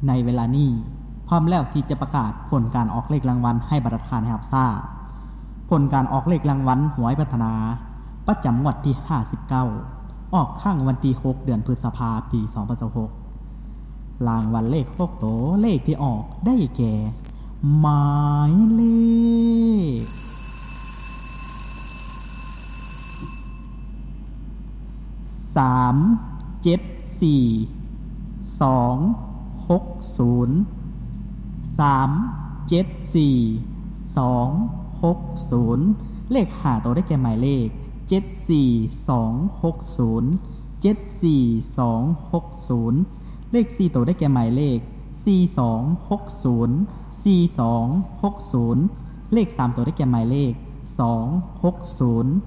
ในเวลานี้พร้อมแล้วที่จะประกาศผลการออกเลขรางวัลให้บรรดาทานรับทราบผลการออกเลขรางวัลหวยพัฒนาประจำงวดที่59ออกข้างวันที่6เดือนพฤษภาคมปี2026รางวัลเลข6โตเลขที่ออกได้แก่หมายเลข374-260 เลข5ตัวได้แก่หมายเลข74260 74260เลข4ตัวได้แก่หมายเลข4260 4260เลข3ตัวได้แก่หมายเลข260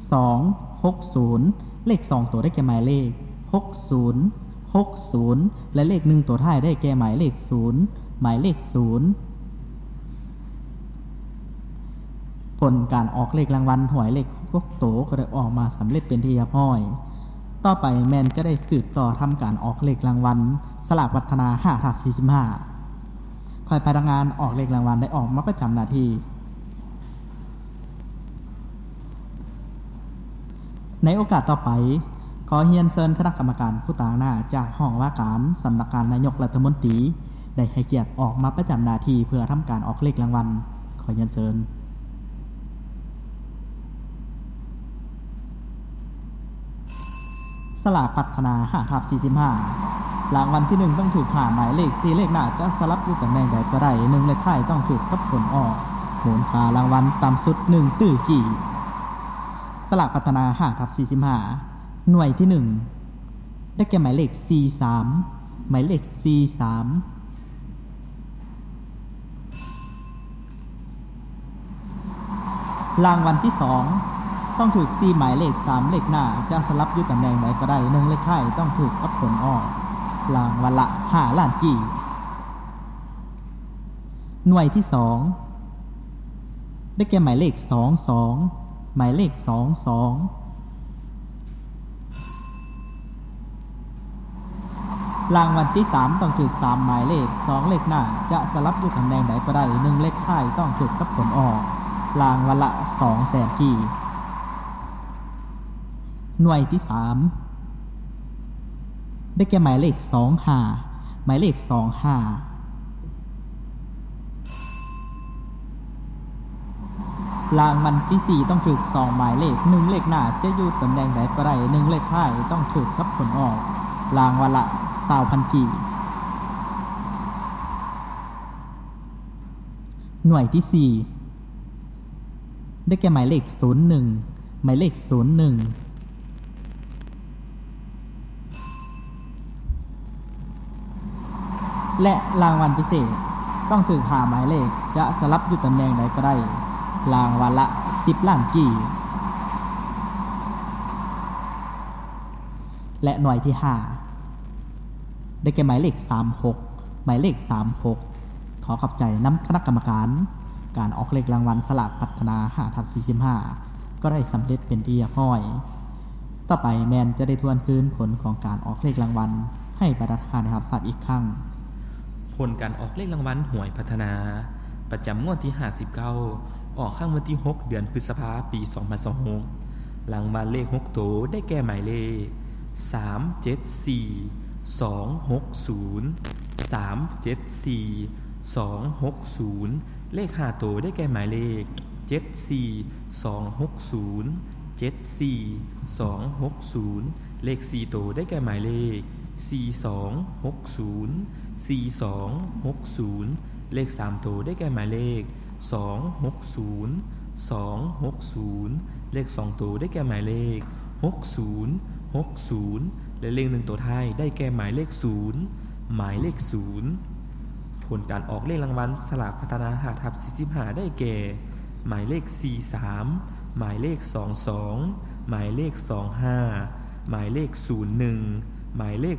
260เลข2ตัวได้แก่หมายเลข60และเลข1ตัวท้ายได้แก่หมายเลข0หมายเลข0ผลการออกเลขรางวัลหวยเลข6โตก็ได้ออกมาสำเร็จเป็นที่เรียบร้อยต่อไปแมนจะได้สืบต่อทำการออกเลขรางวัลสลากพัฒนา 5/45 คอยพนักงานออกเลขรางวัลได้ออกมาประจำหน้าที่ในโอกาสต่อไปขอเรียนเชิญคณะกรรมการผู้ต่างหน้าจากห้องว่าการสำนักงานนายกรัฐมนตรีได้ให้เกียรติออกมาประจำหน้าที่เพื่อทำการออกเลขรางวัลขอเรียนเชิญสลากพัฒนา 5/45 รางวัลที่1ต้องถูกหมายเลข4เลขหน้าจะสลับอยู่ตำแหน่งใดก็ได้1เลขท้ายต้องถูกกับผลออกมูลค่ารางวัลต่ำสุด1ตื้อกี่สลากพัฒนา 5/45 หน่วยที่1ได้แก่หมายเลข43หมายเลข43รางวัลที่2ต้องถูก4หมายเลข3เลขหน้าจะสลับอยู่ตำแหน่งใดก็ได้1เลขท้ายต้องถูกกับผลออกรางวัลละ5ล้านกี่หน่วยที่2ได้แก่หมายเลข22หมายเลข22รางวัลที่3ต้องถูก3หมายเลข2เลขหน้าจะสลับอยู่ตำแหน่งใดก็ได้1เลขท้ายต้องถูกกับผลออกรางวัลละ 200,000 กี่หน่วยที่3ได้แก่หมายเลข25หมายเลข25รางวัลที่4ต้องถูก2หมายเลข1เลขหน้าจะอยู่ตำแหน่งใดก็ได้1เลขท้ายต้องถูกกับผลออกรางวัลละ20,000 กี่หน่วยที่4ได้แก่หมายเลข01หมายเลข01และรางวัลพิเศษต้องถูก5หมายเลขจะสลับอยู่ตำแหน่งใดก็ได้รางวัลละ10ล้านกี่และหน่วยที่5ได้แก่หมายเลข36หมายเลข36ขอขอบใจน้ำคณะกรรมการการออกเลขรางวัลสลากพัฒนา 5/45 ก็ได้สำเร็จเป็นที่เรียบร้อยต่อไปแมนจะได้ทวนคืนผลของการออกเลขรางวัลให้บรรดาทานได้รับทราบอีกครั้งผลการออกเลขรางวัลหวยพัฒนาประจำงวดที่59ออกข้างวันที่6เดือนพฤษภาคมปี2026รางวัลเลข6โตได้แก่หมายเลข374-260 374-260เลข5โตได้แก่หมายเลข74260 74260เลข4โตได้แก่หมายเลข4260 4260เลข3โตได้แก่หมายเลข260 260เลข2โตได้แก่หมายเลข60 60และเลข1ตัวท้ายได้แก่หมายเลข0หมายเลข0ผลการออกเลขรางวัลสลากพัฒนา 5/45 ได้แก่หมายเลข43หมายเลข22หมายเลข25หมายเลข01หมายเลข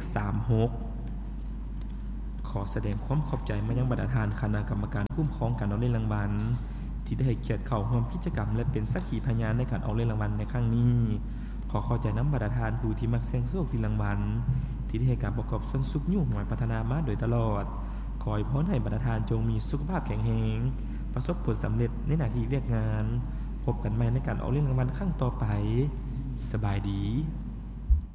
36ขอแสดงความขอบใจมายังบรรดาทานคณะกรรมการผู้คุ้มครองการออกเลขรางวัลที่ได้ให้เกียรติเข้าร่วมกิจกรรมและเป็นสักขีพยานในการออกเลขรางวัลในครั้งนี้ขอเข้าใจน้ำบรรดาทานผู้ที่มักเสี่ยงโชคที่รางวัลที่ได้ให้การประกอบส่วนสุขยุ่งหวยพัฒนามาโดยตลอดขอให้พรให้บรรดาทานจงมีสุขภาพแข็งแรงประสบผลสำเร็จในหน้าที่เวียกงานพบกันใหม่ในการออกเล่นรางวัลครั้งต่อไปสบายดี